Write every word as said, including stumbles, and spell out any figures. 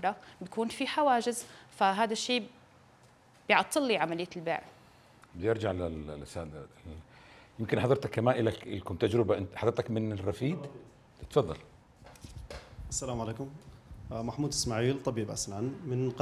السيارة بيكون في حواجز، فهذا الشيء بيعطل لي عملية البيع. بدي ارجع للسادة، يمكن حضرتك كمان لك لكم تجربة، انت حضرتك من الرفيد، تفضل. السلام عليكم، محمود اسماعيل طبيب اسنان من